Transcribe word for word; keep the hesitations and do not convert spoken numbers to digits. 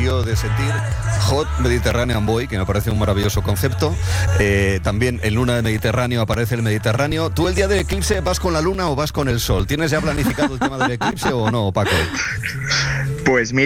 dio de sentir Hot Mediterranean Boy, que me parece un maravilloso concepto. Eh, también en Luna de Mediterráneo aparece el Mediterráneo. ¿Tú el día del eclipse vas con la luna o vas con el sol? ¿Tienes ya planificado el tema del eclipse o no, Paco? Pues mira,